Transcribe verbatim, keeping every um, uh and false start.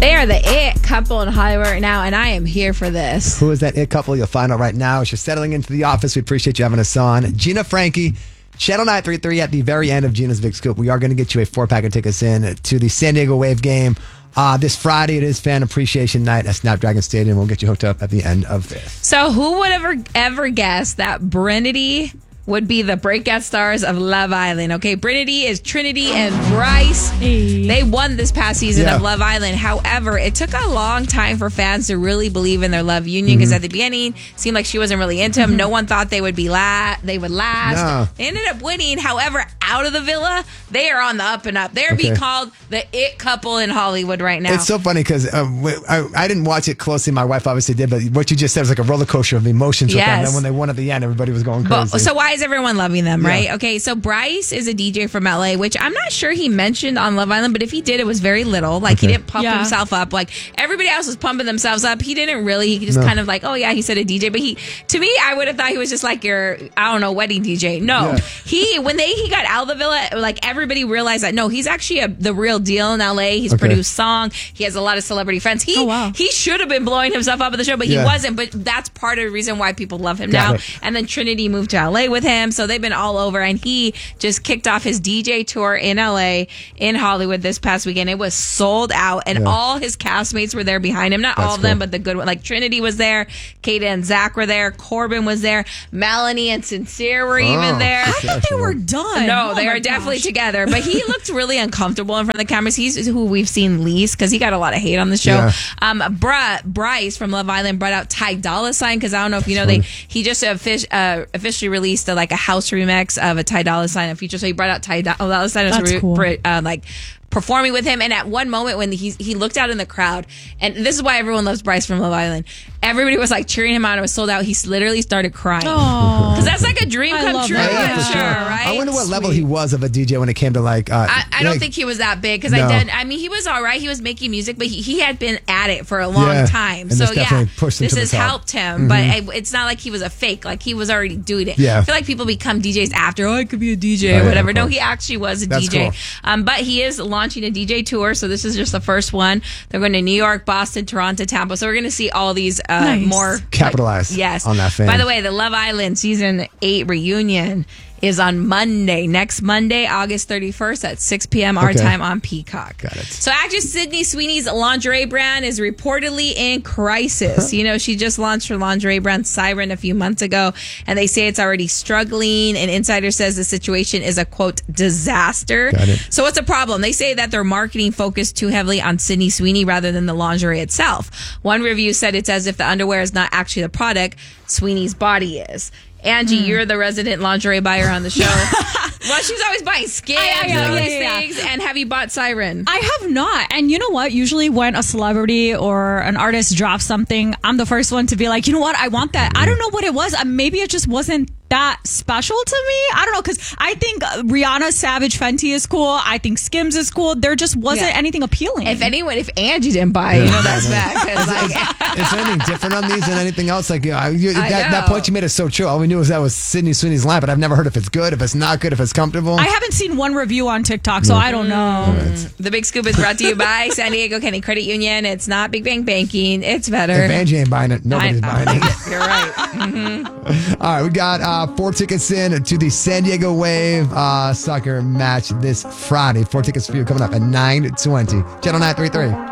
They are the it couple in Hollywood right now, and I am here for this. Who is that it couple? You'll find out right now. As you're settling into the office, we appreciate you having us on. Gina Frankie, Channel nine thirty-three at the very end of Gina's Big Scoop. We are going to get you a four-pack of tickets in to the San Diego Wave game. Uh, this Friday, it is Fan Appreciation Night at Snapdragon Stadium. We'll get you hooked up at the end of this. So who would ever, ever guess that Brinity would be the breakout stars of Love Island? Okay, Brinity is Trinity and Bryce. Hey. They won this past season Yeah. of Love Island. However, it took a long time for fans to really believe in their love union because Mm-hmm. at the beginning, it seemed like she wasn't really into him. No one thought they would be la- They would last. No. They ended up winning. However, out of the villa, they are on the up and up. They're being Okay. called the it couple in Hollywood right now. It's so funny because uh, w- I, I didn't watch it closely. My wife obviously did, but what you just said was like a roller coaster of emotions with them. And Yes. then when they won at the end, everybody was going But, crazy. so why is everyone loving them, Yeah. right? Okay, so Bryce is a D J from L A, which I'm not sure he mentioned on Love Island, but if he did, it was very little. Like, he Okay. didn't pump Yeah. himself up. Like, everybody else was pumping themselves up. He didn't really. He just No. kind of like, oh, yeah, he said a D J. But he, to me, I would have thought he was just like your, I don't know, wedding D J. No. Yeah. He, when they he got out of the villa, like, everybody realized that, no, he's actually a, the real deal in L A. He's Okay. produced song. He has a lot of celebrity friends. He, Oh, wow. he should have been blowing himself up at the show, but Yeah. he wasn't. But that's part of the reason why people love him Got now. it. And then Trinity moved to L A with him. So they've been all over. And he just kicked off his D J tour in L A, in Hollywood this past weekend. It was sold out. And Yeah. all his castmates were there behind him. Not That's all of them, cool. but the good one. Like Trinity was there. Kata and Zach were there. Corbin was there. Melanie and Sincere were even Oh, there. I thought they were done. No, Oh they my are definitely gosh. together. But he looked really uncomfortable in front of the cameras. He's who we've seen least because he got a lot of hate on the show. Yeah. Um, Bra- Bryce from Love Island brought out Ty Dolla Sign because I don't know if you know they he just offic- uh, officially released a, like a house remix of a Ty Dolla Sign feature. So he brought out Ty Dolla Sign as That's re- cool. pre- uh, like performing with him. And at one moment when he he looked out in the crowd, and this is why everyone loves Bryce from Love Island. Everybody was like cheering him on. It was sold out. He literally started crying Aw. because that's like a dream I come love true. that. I'm Yeah, for sure, sure. right? I wonder what level he was of a D J when it came to like. Uh, I, I don't like- think he was that big because No. I did. I mean, he was all right. He was making music, but he, he had been at it for a long Yeah, time. and So this yeah, definitely pushed him this to the has top. helped him. But it, it's not like he was a fake. Like he was already doing it. Yeah. I feel like people become D Js after. Oh, I could be a D J Oh, or yeah, whatever. of No, course. he actually was a That's D J. cool. Um, but he is launching a D J tour. So this is just the first one. They're going to New York, Boston, Toronto, Tampa. So we're going to see all these uh, Nice. more Capitalize like, yes on that fame. By the way, the Love Island season eight reunion is on Monday, next Monday, August thirty-first at six p.m. our Okay. time on Peacock. Got it. So actress Sydney Sweeney's lingerie brand is reportedly in crisis. You know, she just launched her lingerie brand Siren a few months ago, and they say it's already struggling. An insider says the situation is a, quote, disaster. Got it. So what's the problem? They say that their marketing focused too heavily on Sydney Sweeney rather than the lingerie itself. One review said it's as if the underwear is not actually the product, Sweeney's body is. Angie, Hmm. you're the resident lingerie buyer on the show. Well, she's always buying skins I- I- and all yeah, these yeah, yeah. things. And have you bought Siren? I have not. And you know what? Usually when a celebrity or an artist drops something, I'm the first one to be like, you know what? I want that. I don't know what it was. Uh, Maybe it just wasn't that special to me. I don't know. Because I think uh, Rihanna's Savage Fenty is cool. I think Skims is cool. There just wasn't Yeah. anything appealing. If anyone, if Angie didn't buy it, you know that's bad. 'Cause, like, Is there anything different on these than anything else? Like you know, you, I that, that know. point you made is so true. All we knew was that was Sydney Sweeney's line, but I've never heard if it's good, if it's not good, if it's comfortable. I haven't seen one review on TikTok, so I don't know. the Big Scoop is brought to you by San Diego County Credit Union. It's not Big Bang Banking. It's better. if Angie ain't buying it, nobody's I- buying it. You're right. All right, we got uh, four tickets in to the San Diego Wave uh, soccer match this Friday. Four tickets for you coming up at nine twenty. Channel nine thirty-three.